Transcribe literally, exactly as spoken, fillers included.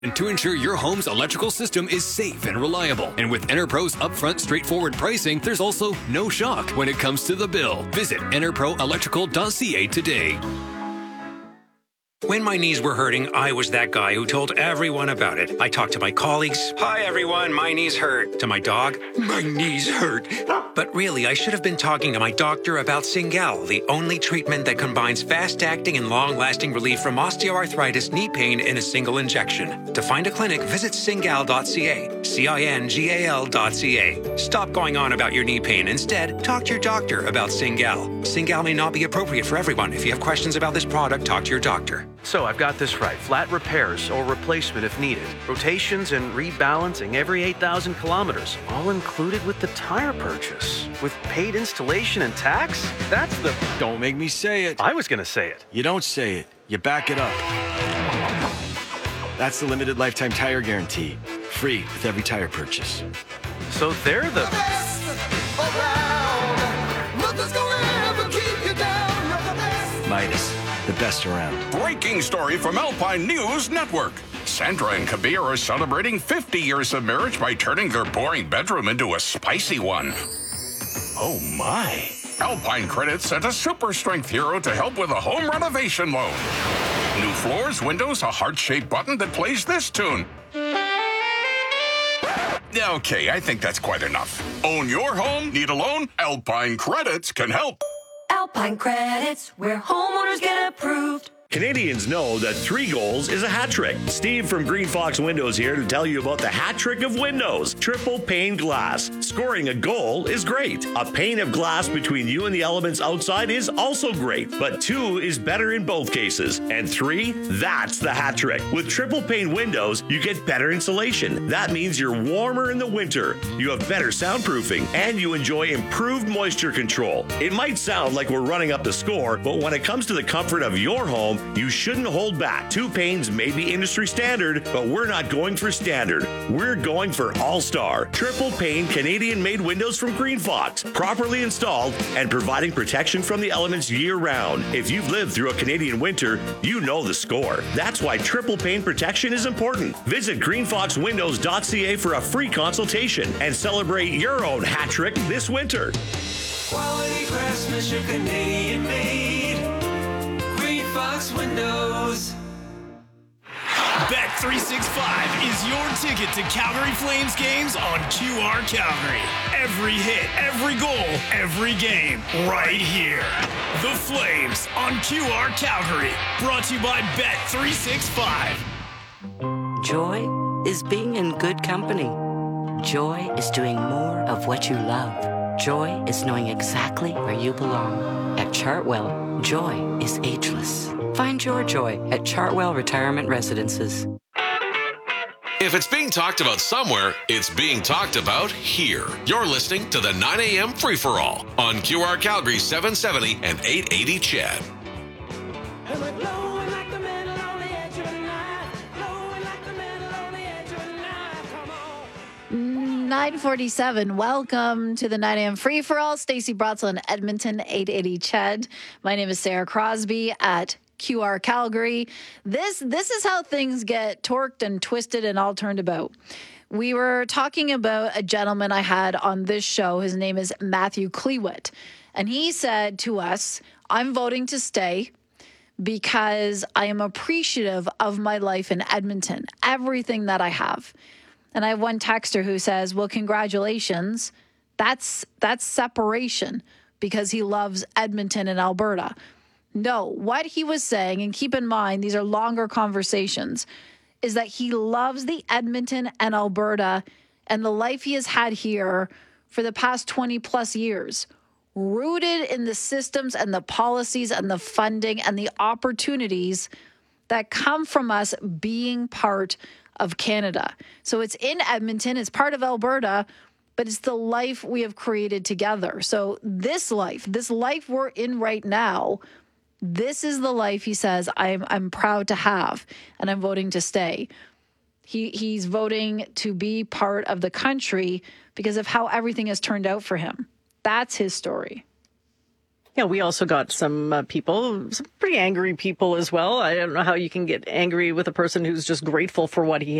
And to ensure your home's electrical system is safe and reliable. And with Enerpro's upfront, straightforward pricing, there's also no shock when it comes to the bill. Visit enerpro electrical dot c a today. When my knees were hurting, I was that guy who told everyone about it. I talked to my colleagues. Hi, everyone. My knees hurt. To my dog. My knees hurt. But really, I should have been talking to my doctor about Cingal, the only treatment that combines fast-acting and long-lasting relief from osteoarthritis knee pain in a single injection. To find a clinic, visit cingal dot c a. C I N G A L dot C A. Stop going on about your knee pain. Instead, talk to your doctor about Cingal. Cingal may not be appropriate for everyone. If you have questions about this product, talk to your doctor. So I've got this right. Flat repairs or replacement if needed. Rotations and rebalancing every eight thousand kilometers. All included with the tire purchase. With paid installation and tax? That's the... Don't make me say it. I was going to say it. You don't say it. You back it up. That's the limited lifetime tire guarantee. Free with every tire purchase. So they're the... Midas. The best around. Breaking story from Alpine News Network. Sandra and Kabir are celebrating fifty years of marriage by turning their boring bedroom into a spicy one. Oh my. Alpine Credit sent a super strength hero to help with a home renovation loan. New floors, windows, a heart-shaped button that plays this tune. Okay, I think that's quite enough. Own your home? Need a loan? Alpine Credits can help. Alpine Credits, where homeowners get approved. Canadians know that three goals is a hat trick. Steve from Green Fox Windows here to tell you about the hat trick of windows. Triple pane glass. Scoring a goal is great. A pane of glass between you and the elements outside is also great, but two is better in both cases. And three, that's the hat trick. With triple pane windows, you get better insulation. That means you're warmer in the winter, you have better soundproofing, and you enjoy improved moisture control. It might sound like we're running up the score, but when it comes to the comfort of your home, you shouldn't hold back. Two panes may be industry standard, but we're not going for standard. We're going for all-star. Triple pane Canadian-made windows from Green Fox, properly installed and providing protection from the elements year-round. If you've lived through a Canadian winter, you know the score. That's why triple pane protection is important. Visit green fox windows dot c a for a free consultation and celebrate your own hat trick this winter. Quality craftsmanship, Canadian-made. Fox Windows. Bet three sixty-five is your ticket to Calgary Flames games on Q R Calgary. Every hit, every goal, every game, right here. The Flames on Q R Calgary. Brought to you by Bet three sixty-five. Joy is being in good company. Joy is doing more of what you love. Joy is knowing exactly where you belong. At Chartwell, joy is ageless. Find your joy at Chartwell Retirement Residences. If it's being talked about somewhere, it's being talked about here. You're listening to the nine a.m. Free-for-All on Q R Calgary seven seventy and eight eighty C H E D. nine forty-seven. Welcome to the nine a.m. Free for All. Stacey Brotzel in Edmonton, eight eighty C H E D. My name is Sarah Crosby at Q R Calgary. This this is how things get torqued and twisted and all turned about. We were talking about a gentleman I had on this show. His name is Matthew Clewitt. And he said to us, I'm voting to stay because I am appreciative of my life in Edmonton, everything that I have. And I have one texter who says, well, congratulations. That's that's separation because he loves Edmonton and Alberta. No, what he was saying, and keep in mind, these are longer conversations, is that he loves the Edmonton and Alberta and the life he has had here for the past twenty plus years, rooted in the systems and the policies and the funding and the opportunities that come from us being part of Canada. So it's in Edmonton, it's part of Alberta, but it's the life we have created together. So this life, this life we're in right now, this is the life he says I'm I'm proud to have, and I'm voting to stay. He he's voting to be part of the country because of how everything has turned out for him. That's his story. Yeah, we also got some uh, people, some pretty angry people as well. I don't know how you can get angry with a person who's just grateful for what he